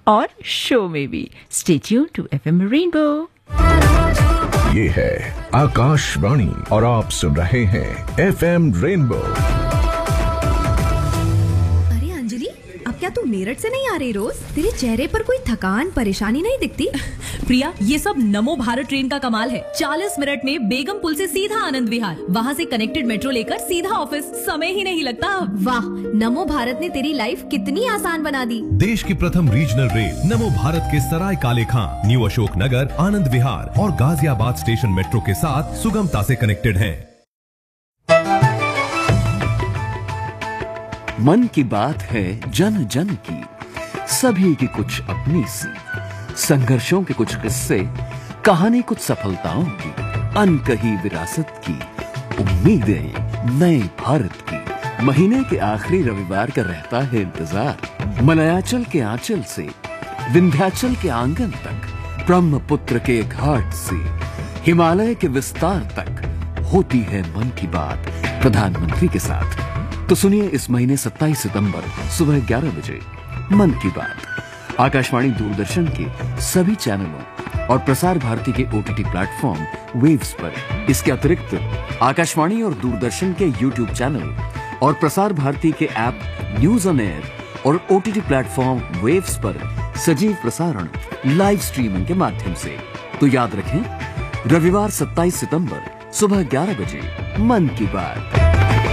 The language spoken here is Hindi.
और शो में भी। Stay tune to FM rainbow. ये है आकाशवाणी और आप सुन रहे हैं FM रेनबो। अब क्या तू मेरठ से नहीं आ रही रोज? तेरे चेहरे पर कोई थकान परेशानी नहीं दिखती? प्रिया, ये सब नमो भारत ट्रेन का कमाल है। 40 मिनट में बेगम पुल से सीधा आनंद विहार, वहाँ से कनेक्टेड मेट्रो लेकर सीधा ऑफिस, समय ही नहीं लगता। वाह, नमो भारत ने तेरी लाइफ कितनी आसान बना दी। देश की प्रथम रीजनल रेल नमो भारत के सराय काले खां, न्यू अशोक नगर, आनंद विहार और गाजियाबाद स्टेशन मेट्रो के साथ सुगमता से कनेक्टेड है। मन की बात है जन जन की, सभी की कुछ अपनी सी, संघर्षों के कुछ किस्से, कहानी कुछ सफलताओं की, अनकही विरासत की, उम्मीदें नए भारत की। महीने के आखिरी रविवार का रहता है इंतजार। मलयाचल के आंचल से विंध्याचल के आंगन तक, ब्रह्मपुत्र के घाट से हिमालय के विस्तार तक होती है मन की बात प्रधानमंत्री के साथ। तो सुनिए इस महीने 27 सितंबर सुबह 11 बजे मन की बात आकाशवाणी दूरदर्शन के सभी चैनलों और प्रसार भारती के OTT प्लेटफॉर्म वेव्स पर। इसके अतिरिक्त आकाशवाणी और दूरदर्शन के YouTube चैनल और प्रसार भारती के ऐप न्यूज ऑन एयर और OTT प्लेटफॉर्म वेव्स पर सजीव प्रसारण लाइव स्ट्रीमिंग के माध्यम से। तो याद रखें, रविवार 27 सितंबर सुबह 11 बजे मन की बात।